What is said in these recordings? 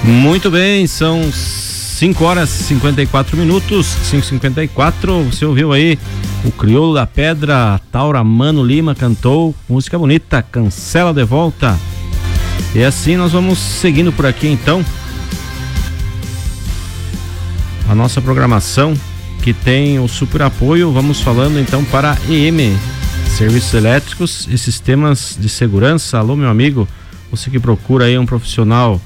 Muito bem, são 5 horas e 54 minutos, 5h54. Você ouviu aí o Crioulo da Pedra, Taura Mano Lima cantou, música bonita, Cancela de Volta. E assim nós vamos seguindo por aqui então a nossa programação, que tem o super apoio. Vamos falando então para EM, Serviços Elétricos e Sistemas de Segurança. Alô, meu amigo, você que procura aí um profissional.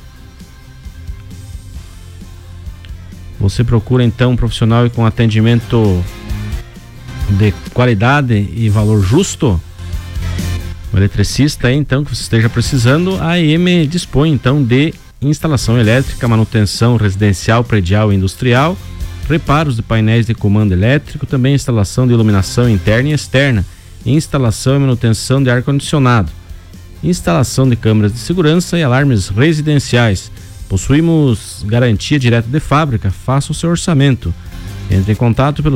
Você procura então um profissional com atendimento de qualidade e valor justo? O eletricista aí, então, que você esteja precisando, a EM dispõe então de instalação elétrica, manutenção residencial, predial e industrial, reparos de painéis de comando elétrico, também instalação de iluminação interna e externa, instalação e manutenção de ar-condicionado, instalação de câmeras de segurança e alarmes residenciais. Possuímos garantia direta de fábrica. Faça o seu orçamento. Entre em contato pelo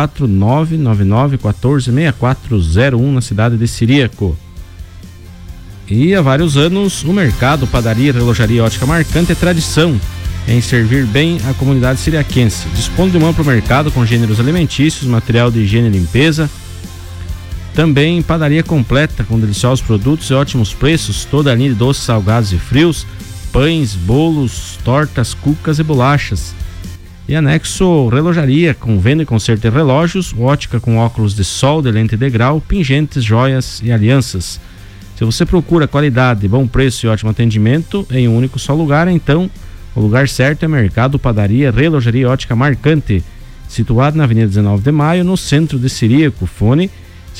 54999146401 na cidade de Ciríaco. E há vários anos o mercado, padaria, relojaria ótica Marcante é tradição em servir bem a comunidade siriaquense. Dispõe de mão para o mercado com gêneros alimentícios, material de higiene e limpeza. Também padaria completa com deliciosos produtos e ótimos preços, toda a linha de doces, salgados e frios, pães, bolos, tortas, cucas e bolachas. E anexo relojaria com venda e conserto de relógios, ótica com óculos de sol, de lente de grau, pingentes, joias e alianças. Se você procura qualidade, bom preço e ótimo atendimento em um único só lugar, então o lugar certo é Mercado, Padaria, Relojaria Ótica Marcante, situado na Avenida 19 de Maio, no centro de Ciríaco. Fone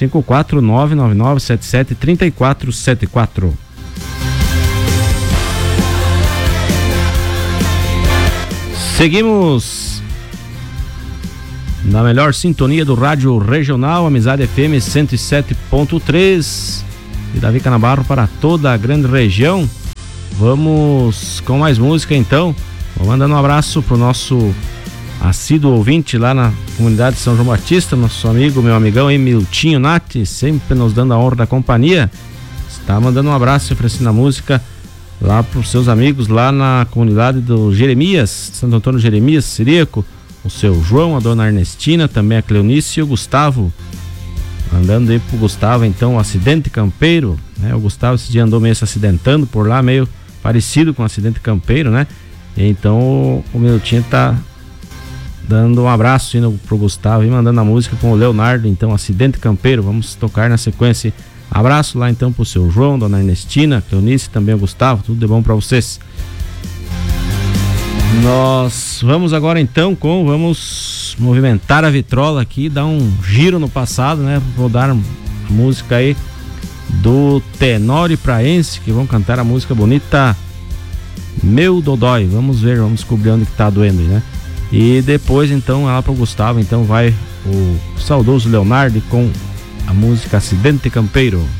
54999773474. Seguimos na melhor sintonia do rádio regional, Amizade FM 107.3 e Davi Canabarro para toda a grande região. Vamos com mais música então. Vou mandando um abraço pro nosso assíduo ouvinte lá na comunidade de São João Batista, nosso amigo, meu amigão Emiltinho Nati, sempre nos dando a honra da companhia. Está mandando um abraço e oferecendo a música lá para os seus amigos lá na comunidade do Jeremias, Santo Antônio Jeremias, Ciríaco, o seu João, a dona Ernestina, também a Cleonice e o Gustavo. Andando aí pro Gustavo, então, um acidente campeiro, né? O Gustavo esse dia andou meio se acidentando por lá, meio parecido com um acidente campeiro, né? E então o Miltinho tá dando um abraço indo pro Gustavo e mandando a música com o Leonardo, então, acidente campeiro. Vamos tocar na sequência. Abraço lá então pro seu João, dona Ernestina, Cleonice, também o Gustavo, tudo de bom para vocês. Nós vamos agora então vamos movimentar a vitrola aqui, dar um giro no passado, né? Vou dar a música aí do Tenório Praense, que vão cantar a música bonita Meu Dodói. Vamos ver, vamos descobrir onde que tá doendo aí, né? E depois então lá pro Gustavo, então vai o saudoso Leonardo com a música Acidente Campeiro.